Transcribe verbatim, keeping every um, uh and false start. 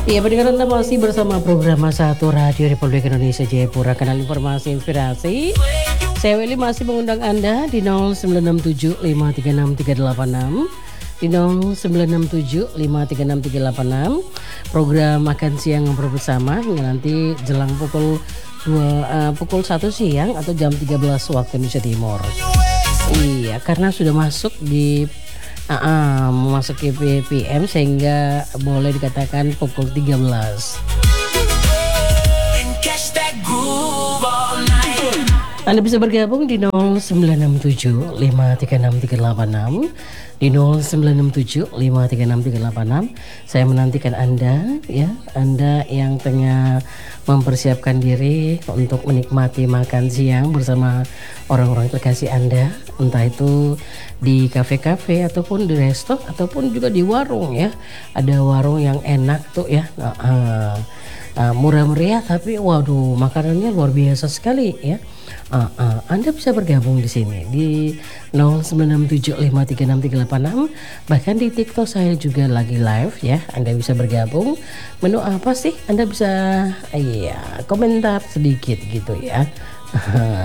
Iya, pendengar Anda masih bersama program satu Radio Republik Indonesia Jayapura, kanal informasi inspirasi. Saya Willy masih mengundang Anda di nol sembilan enam tujuh lima tiga enam tiga delapan enam, di nol sembilan enam tujuh lima tiga enam tiga delapan enam. Program makan siang ngobrol bersama hingga nanti jelang pukul dua, uh, pukul satu siang atau jam tiga belas waktu Indonesia Timur. Iya, karena sudah masuk di Uh, uh, memasuki P M sehingga boleh dikatakan pukul tiga belas. Anda bisa bergabung di nol sembilan enam tujuh lima tiga enam tiga delapan enam, di nol sembilan enam tujuh lima tiga enam tiga delapan enam. Saya menantikan Anda, ya, Anda yang tengah mempersiapkan diri untuk menikmati makan siang bersama orang-orang terkasih Anda, entah itu di kafe-kafe ataupun di resto ataupun juga di warung, ya. Ada warung yang enak tuh, ya. Uh, uh, uh, murah meriah tapi waduh makanannya luar biasa sekali, ya. Uh, uh, Anda bisa bergabung di sini di nol sembilan enam tujuh lima tiga enam tiga delapan enam, bahkan di TikTok saya juga lagi live, ya. Anda bisa bergabung. Menu apa sih? Anda bisa iya komentar sedikit gitu, ya.